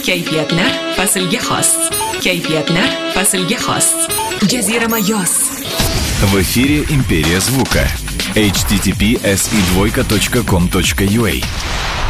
Kayfiyatlar faslga xos. Kayfiyatlar faslga xos. Jazirama yoz. В эфире «Империя звука». https://com.ua